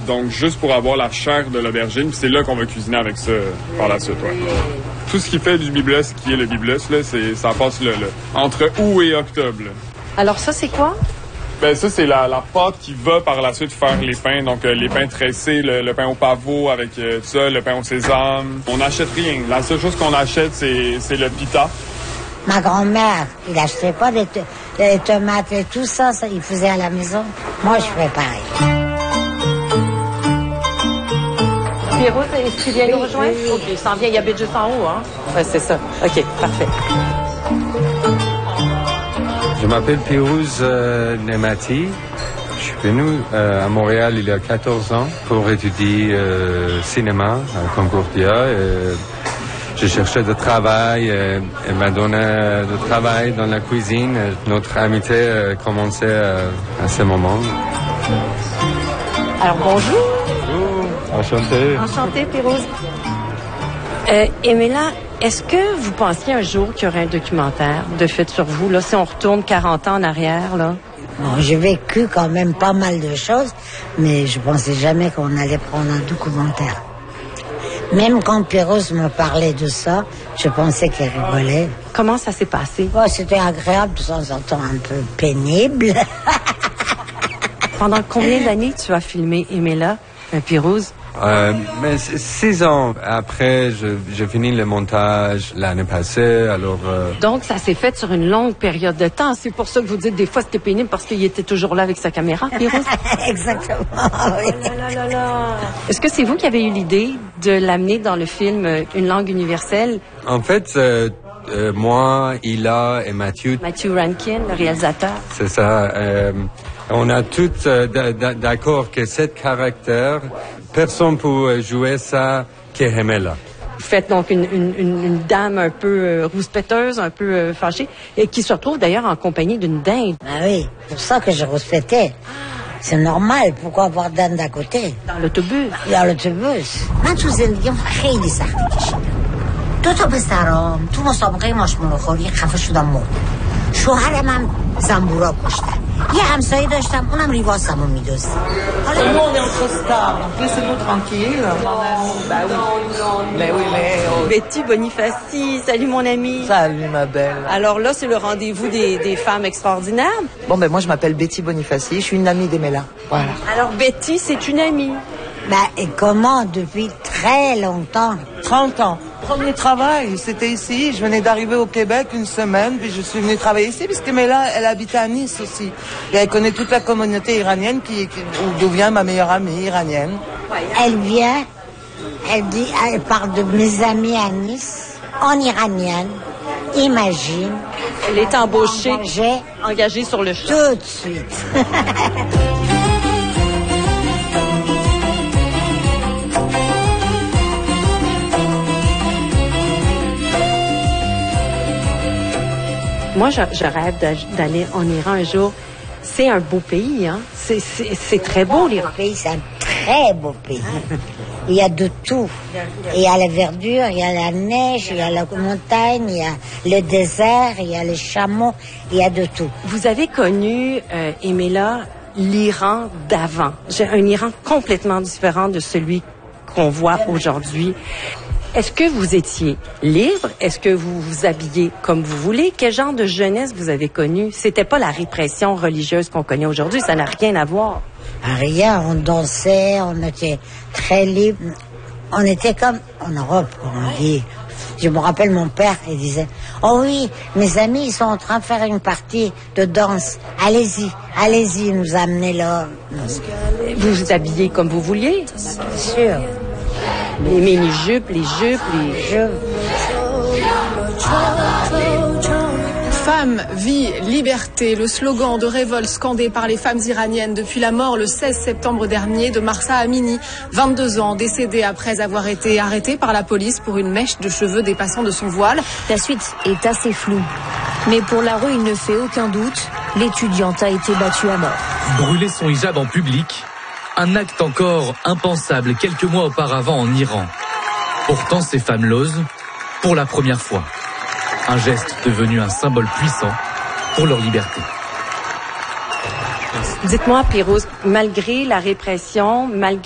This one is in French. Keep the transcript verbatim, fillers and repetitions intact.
donc juste pour avoir la chair de l'aubergine. Puis c'est là qu'on va cuisiner avec ça par la suite. Ouais. Tout ce qui fait du biblos, qui est le biblos, là, c'est, ça passe là, là, entre août et octobre. Là. Alors ça, c'est quoi? Ben ça, c'est la, la pâte qui va par la suite faire les pains. Donc, euh, les pains tressés, le, le pain au pavot avec euh, tout ça, le pain au sésame. On n'achète rien. La seule chose qu'on achète, c'est, c'est le pita. Ma grand-mère, il n'achetait pas des, t- des tomates et tout ça, ça, il faisait à la maison. Moi, je fais pareil. Pierrot, est-ce qu'il vient nous rejoindre? Oui, oui. OK, il s'en vient, il habite juste en haut, hein? Oui, c'est ça. OK, parfait. Je m'appelle Pérouse euh, Nemati. Je suis venu euh, à Montréal il y a quatorze ans pour étudier euh, cinéma à Concordia. Euh, je cherchais de travail et elle m'a donné de travail dans la cuisine. Notre amitié euh, commençait euh, à ce moment. Alors, bonjour. Bonjour, enchanté. Enchanté, Pérouse. Euh, Emela, est-ce que vous pensiez un jour qu'il y aurait un documentaire de fait sur vous, là, si on retourne quarante ans en arrière, là? Bon, j'ai vécu quand même pas mal de choses, mais je pensais jamais qu'on allait prendre un documentaire. Même quand Pérouse me parlait de ça, je pensais qu'elle rigolait. Comment ça s'est passé? Oh, c'était agréable, de temps en temps un peu pénible. Pendant combien d'années tu as filmé Emela, euh, Pérouse? Euh, mais six ans après, je, j'ai fini le montage l'année passée, alors... Euh... Donc, ça s'est fait sur une longue période de temps. C'est pour ça que vous dites des fois c'était pénible parce qu'il était toujours là avec sa caméra, Pérouse? Exactement, oui. Oh là là là. Est-ce que c'est vous qui avez eu l'idée de l'amener dans le film Une langue universelle? En fait, euh, euh, moi, Hila et Mathieu... Matthew Rankin, le réalisateur. C'est ça. Euh, on a tous euh, d- d- d'accord que cet caractère... Personne peut jouer ça qu'Emela. Vous faites donc une, une, une, une dame un peu euh, rouspéteuse, un peu euh, fâchée, et qui se retrouve d'ailleurs en compagnie d'une dinde. Ah oui, c'est pour ça que je rouspétais. C'est normal, pourquoi avoir dinde à côté? Dans l'autobus. Dans l'autobus. من تو زندگیم خیلی سختی کشیدم. دو تا پسرام تو مسابقه ماشمالو خوری خفه شدم مرد. شوهرم هم زنبورا کشتن. یه همسایه داشتم اونم ریواسمو میدوزد. Tout le monde est entre stars, donc laissez-nous tranquille. Bah oui. Mais oui, mais... Oh. Betty Bonifaci, salut mon amie. Salut ma belle. Alors là, c'est le rendez-vous des, des femmes extraordinaires. Bon, ben moi je m'appelle Betty Bonifaci, je suis une amie d'Emela. Voilà. Alors Betty, c'est une amie. Bah, et comment depuis très longtemps? trente ans. Premier travail, c'était ici. Je venais d'arriver au Québec une semaine, puis je suis venue travailler ici, parce qu'Emela, elle habitait à Nice aussi. Et elle connaît toute la communauté iranienne, qui, qui, d'où vient ma meilleure amie iranienne. Elle vient, elle dit, elle parle de mes amis à Nice, en iranienne. Imagine. Elle est embauchée, engagée, engagée sur le champ. Tout de suite. Moi, je, je rêve d'aller en Iran un jour. C'est un beau pays, hein? C'est, c'est, c'est très beau, l'Iran. Le pays, c'est un très beau pays. Il y a de tout. Il y a la verdure, il y a la neige, il y a la montagne, il y a le désert, il y a les chameaux, il y a de tout. Vous avez connu, euh, Emela, l'Iran d'avant. J'ai un Iran complètement différent de celui qu'on voit aujourd'hui. Est-ce que vous étiez libre? Est-ce que vous vous habillez comme vous voulez? Quel genre de jeunesse vous avez connu? C'était pas la répression religieuse qu'on connaît aujourd'hui. Ça n'a rien à voir. Rien. On dansait, on était très libre. On était comme en Europe, comme on dit. Je me rappelle mon père, il disait, oh oui, mes amis, ils sont en train de faire une partie de danse. Allez-y, allez-y, il nous a amenés là. Vous vous habillez comme vous vouliez? Bien sûr. Les mini-jupes, les jupes, les jupes. Femme, vie, liberté, le slogan de révolte scandé par les femmes iraniennes depuis la mort le seize septembre dernier de Mahsa Amini, vingt-deux ans, décédée après avoir été arrêtée par la police pour une mèche de cheveux dépassant de son voile. La suite est assez floue. Mais pour la rue, il ne fait aucun doute, l'étudiante a été battue à mort. Brûler son hijab en public, un acte encore impensable quelques mois auparavant en Iran. Pourtant, ces femmes l'osent pour la première fois. Un geste devenu un symbole puissant pour leur liberté. Dites-moi, Pérouse, malgré la répression, malgré